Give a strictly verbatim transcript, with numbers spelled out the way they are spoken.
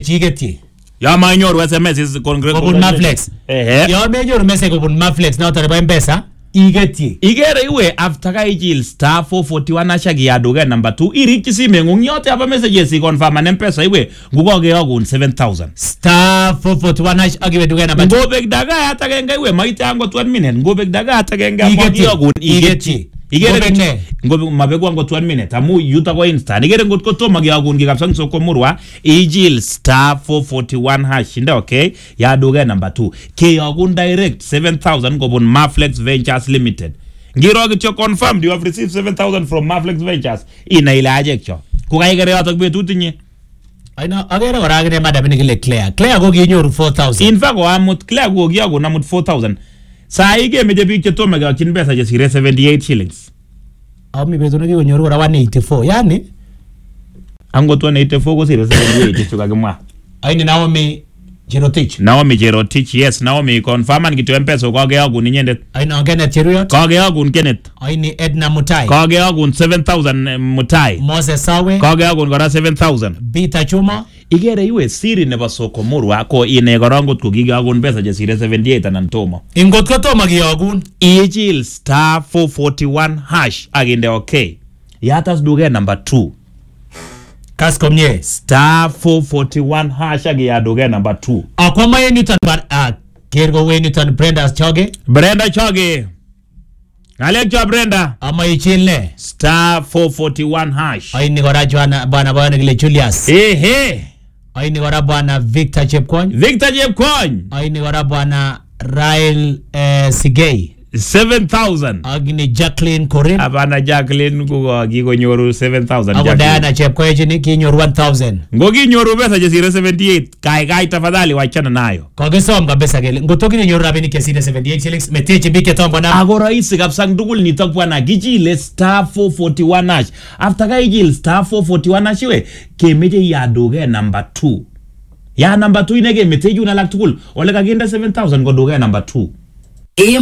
Chiketi. Ya manyoru S M S is Kobun Maflex. Ehe. Ya menyoru message kobun Maflex na utariba M-Pesa. Igeti. Igere iwe after ka ijil star four forty-one ashagi ya doge number two iriki sime ngung yote hapa messages confirm an M-Pesa iwe ngugoge yogun seven thousand star four forty-one hash agiwe doge number two ngobek daga hata genga iwe maite ango one minute ngobek daga hata genga igeti yogun igeti igere ne ngobek mabek wango one minute amu yuta ko insta igere ngot ko toma yogun gikapsang soko murwa ijil star four forty-one hash nda okay ya doge number two ke yogun direct seven thousand gobun Maflex Ventures Limited. Ngiro kityo confirmed you have received seven thousand from Maflex Ventures. Ina ile ajekcho. Kukaigere yotok betut inye. Aina agere oragene madam ni kile Claire. Claire go ginyoru four thousand. In fact amut Claire go giago namut four thousand. Sa ige meje big cheto mega kin pesa je sire seventy-eight shillings. Au mi betu ngi gonyoru ora one eighty-four. Yani ango one eighty-four go sire seventy-eight chuka gemwa. Aini Naomi Jerotich. Naomi Jerotich, yes, Naomi confirm and gitu M-Pesa kage yogun nyende. Aina Kenneth Cheruiyot. Kage yogun Kenneth. Aini Edna Mutai. Kage yogun seven thousand uh, Mutai. Moses Sawe. Kage yogun kora seven thousand. Bita Chuma. Igere iwe siri nebo soko murwa ko ine gorongot ko gigagun pesa je sire seventy-eight anan tomo. Ingot ko tomo giyogun. Ijil star four forty-one hash aginde okay. Yatas duge number two. Kas komye star four forty-one hash agi ya doge number two. Akoma ye Newton but ah kergo we Newton Brenda Choge. Brenda Choge. Alekcho Brenda. Ama ichile star four forty-one hash. Aini gora jwana bana bana gile Julius. Ehe. Aini gora bana Victor Chepkony. Victor Chepkony. Aini gora bana Rael eh, Sigei. seven thousand. Agni Jacqueline Corin. Abana Jacqueline kugo gigo nyoru seven thousand. Ago Diana Chepkoech ni kinyoru one thousand. Ngogi nyoru pesa je sire seventy-eight. Kai kai tafadhali wachana nayo. Kogesom kabisa gele. Ngotoki ni nyoru rabini ke sire seventy-eight shillings. Meteche bike tombo na. Ago raisi kapsang dugul ni tokwa na gijile star four forty-one hash. After ka ijil star four forty-one hash we kemeje ya doge number two. Ya number two inege meteju na lak tukul. Ole kagenda seven thousand go doge number two.